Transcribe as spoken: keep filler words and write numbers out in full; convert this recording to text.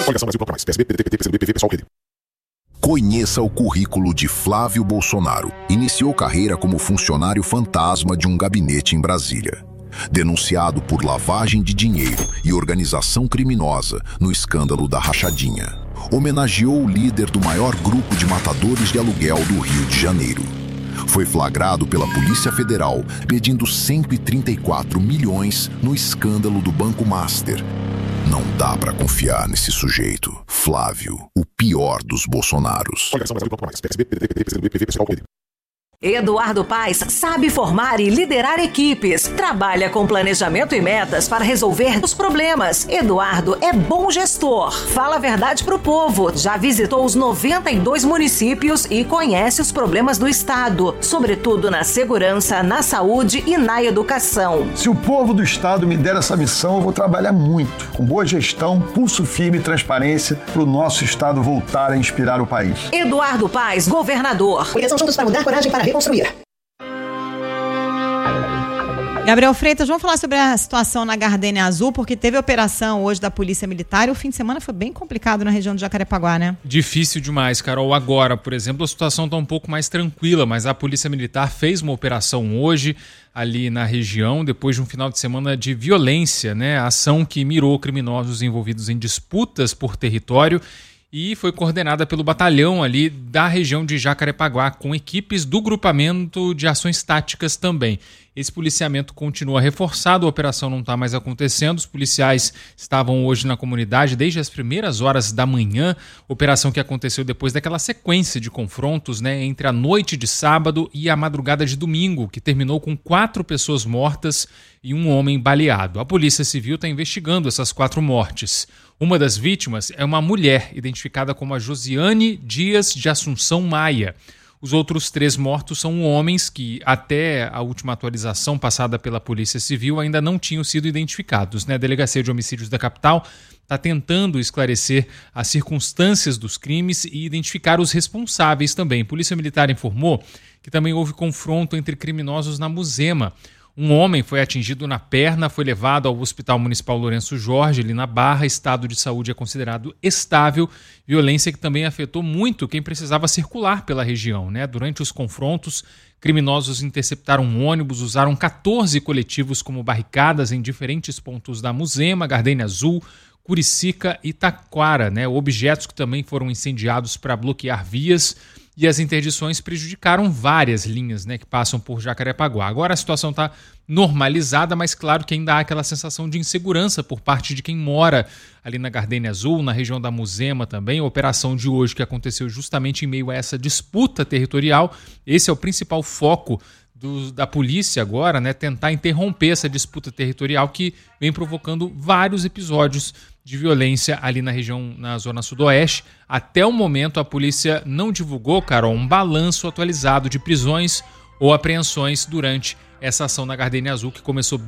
Conheça o currículo de Flávio Bolsonaro. Iniciou carreira como funcionário fantasma de um gabinete em Brasília. Denunciado por lavagem de dinheiro e organização criminosa no escândalo da rachadinha. Homenageou o líder do maior grupo de matadores de aluguel do Rio de Janeiro. Foi flagrado pela Polícia Federal pedindo cento e trinta e quatro milhões no escândalo do Banco Master. Não dá pra confiar nesse sujeito. Flávio, o pior dos Bolsonaros. Eduardo Paes sabe formar e liderar equipes. Trabalha com planejamento e metas para resolver os problemas. Eduardo é bom gestor. Fala a verdade pro povo. Já visitou os noventa e dois municípios e conhece os problemas do estado, sobretudo na segurança, na saúde e na educação. Se o povo do estado me der essa missão, eu vou trabalhar muito, com boa gestão, pulso firme e transparência, para o nosso estado voltar a inspirar o país. Eduardo Paes, governador. Porque são juntos para mudar, coragem para reconstruir. Gabriel Freitas, vamos falar sobre a situação na Gardênia Azul, porque teve operação hoje da Polícia Militar e o fim de semana foi bem complicado na região de Jacarepaguá, né? Difícil demais, Carol. Agora, por exemplo, a situação está um pouco mais tranquila, mas a Polícia Militar fez uma operação hoje ali na região, depois de um final de semana de violência, né? A ação que mirou criminosos envolvidos em disputas por território e foi coordenada pelo batalhão ali da região de Jacarepaguá, com equipes do grupamento de ações táticas também. Esse policiamento continua reforçado, a operação não está mais acontecendo, os policiais estavam hoje na comunidade desde as primeiras horas da manhã, operação que aconteceu depois daquela sequência de confrontos, né, entre a noite de sábado e a madrugada de domingo, que terminou com quatro pessoas mortas e um homem baleado. A Polícia Civil está investigando essas quatro mortes. Uma das vítimas é uma mulher, identificada como a Josiane Dias de Assunção Maia. Os outros três mortos são homens que, até a última atualização passada pela Polícia Civil, ainda não tinham sido identificados, né? A Delegacia de Homicídios da capital está tentando esclarecer as circunstâncias dos crimes e identificar os responsáveis também. A Polícia Militar informou que também houve confronto entre criminosos na Muzema. Um homem foi atingido na perna, foi levado ao Hospital Municipal Lourenço Jorge, ali na Barra. Estado de saúde é considerado estável. Violência que também afetou muito quem precisava circular pela região, né? Durante os confrontos, criminosos interceptaram um ônibus, usaram catorze coletivos como barricadas em diferentes pontos da Muzema, Gardênia Azul, Curicica e Taquara, né? Objetos que também foram incendiados para bloquear vias. E as interdições prejudicaram várias linhas, né, que passam por Jacarepaguá. Agora a situação está normalizada, mas claro que ainda há aquela sensação de insegurança por parte de quem mora ali na Gardênia Azul, na região da Muzema também. A operação de hoje que aconteceu justamente em meio a essa disputa territorial. Esse é o principal foco do, da polícia agora, né, tentar interromper essa disputa territorial que vem provocando vários episódios de violência ali na região, na zona sudoeste. Até o momento, a polícia não divulgou, Carol, um balanço atualizado de prisões ou apreensões durante essa ação na Gardênia Azul, que começou